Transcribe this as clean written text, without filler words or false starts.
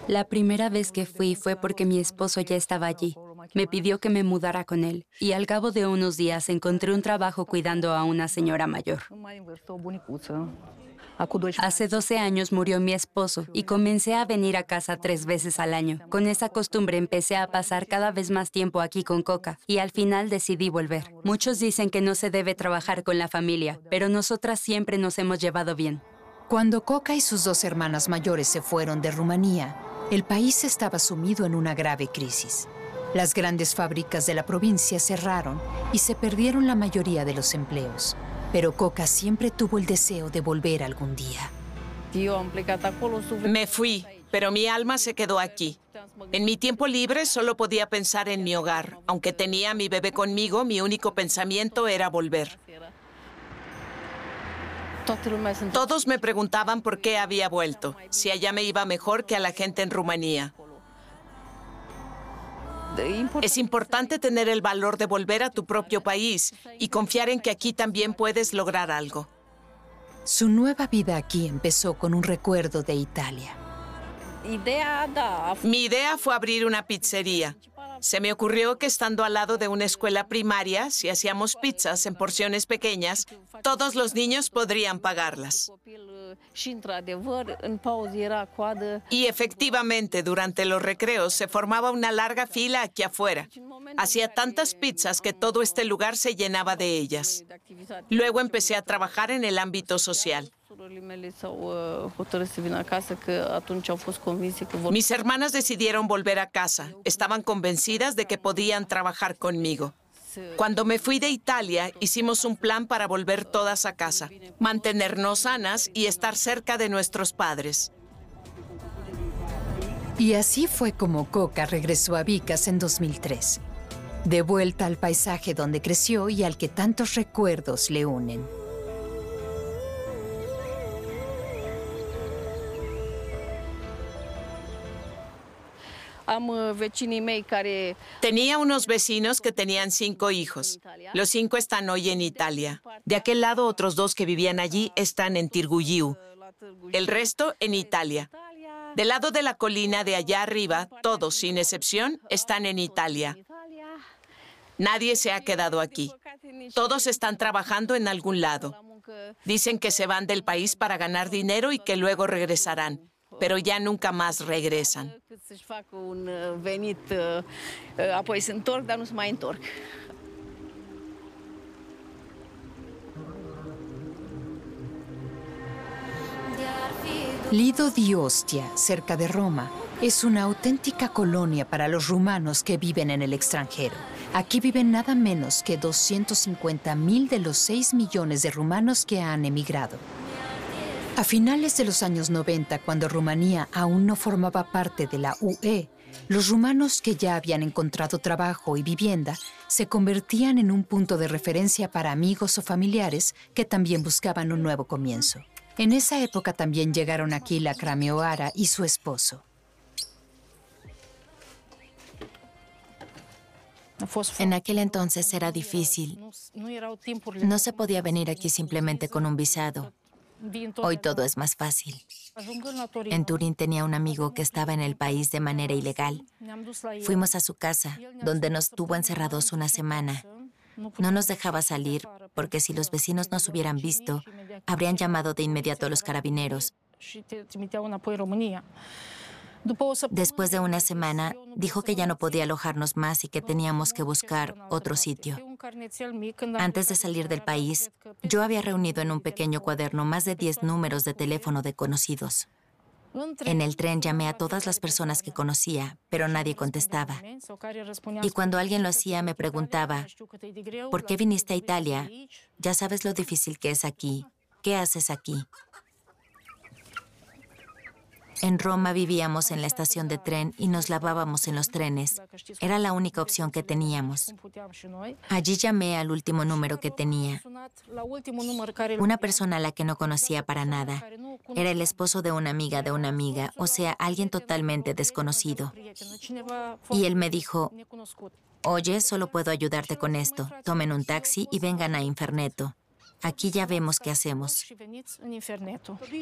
La primera vez que fui fue porque mi esposo ya estaba allí. Me pidió que me mudara con él y al cabo de unos días encontré un trabajo cuidando a una señora mayor. Hace 12 años murió mi esposo y comencé a venir a casa 3 veces al año. Con esa costumbre empecé a pasar cada vez más tiempo aquí con Coca y al final decidí volver. Muchos dicen que no se debe trabajar con la familia, pero nosotras siempre nos hemos llevado bien. Cuando Coca y sus 2 hermanas mayores se fueron de Rumanía, el país estaba sumido en una grave crisis. Las grandes fábricas de la provincia cerraron y se perdieron la mayoría de los empleos. Pero Coca siempre tuvo el deseo de volver algún día. Me fui, pero mi alma se quedó aquí. En mi tiempo libre solo podía pensar en mi hogar. Aunque tenía a mi bebé conmigo, mi único pensamiento era volver. Todos me preguntaban por qué había vuelto, si allá me iba mejor que a la gente en Rumanía. Es importante tener el valor de volver a tu propio país y confiar en que aquí también puedes lograr algo. Su nueva vida aquí empezó con un recuerdo de Italia. Mi idea fue abrir una pizzería. Se me ocurrió que estando al lado de una escuela primaria, si hacíamos pizzas en porciones pequeñas, todos los niños podrían pagarlas. Y efectivamente, durante los recreos se formaba una larga fila aquí afuera. Hacía tantas pizzas que todo este lugar se llenaba de ellas. Luego empecé a trabajar en el ámbito social. Mis hermanas decidieron volver a casa. Estaban convencidas de que podían trabajar conmigo. Cuando me fui de Italia, hicimos un plan para volver todas a casa, mantenernos sanas y estar cerca de nuestros padres. Y así fue como Coca regresó a Vicas en 2003. De vuelta al paisaje donde creció y al que tantos recuerdos le unen. Tenía unos vecinos que tenían 5 hijos. Los 5 están hoy en Italia. De aquel lado, otros 2 que vivían allí están en Târgu Jiu. El resto en Italia. Del lado de la colina de allá arriba, todos, sin excepción, están en Italia. Nadie se ha quedado aquí. Todos están trabajando en algún lado. Dicen que se van del país para ganar dinero y que luego regresarán. Pero ya nunca más regresan. Lido di Ostia, cerca de Roma, es una auténtica colonia para los rumanos que viven en el extranjero. Aquí viven nada menos que 250.000 de los 6 millones de rumanos que han emigrado. A finales de los años 90, cuando Rumanía aún no formaba parte de la UE, los rumanos que ya habían encontrado trabajo y vivienda se convertían en un punto de referencia para amigos o familiares que también buscaban un nuevo comienzo. En esa época también llegaron aquí la Cramioara y su esposo. En aquel entonces era difícil. No se podía venir aquí simplemente con un visado. Hoy todo es más fácil. En Turín tenía un amigo que estaba en el país de manera ilegal. Fuimos a su casa, donde nos tuvo encerrados una semana. No nos dejaba salir porque si los vecinos nos hubieran visto, habrían llamado de inmediato a los carabineros. Después de una semana, dijo que ya no podía alojarnos más y que teníamos que buscar otro sitio. Antes de salir del país, yo había reunido en un pequeño cuaderno más de 10 números de teléfono de conocidos. En el tren llamé a todas las personas que conocía, pero nadie contestaba. Y cuando alguien lo hacía, me preguntaba, ¿por qué viniste a Italia? Ya sabes lo difícil que es aquí. ¿Qué haces aquí? En Roma vivíamos en la estación de tren y nos lavábamos en los trenes. Era la única opción que teníamos. Allí llamé al último número que tenía. Una persona a la que no conocía para nada. Era el esposo de una amiga, o sea, alguien totalmente desconocido. Y él me dijo, oye, solo puedo ayudarte con esto. Tomen un taxi y vengan a Inferneto. Aquí ya vemos qué hacemos.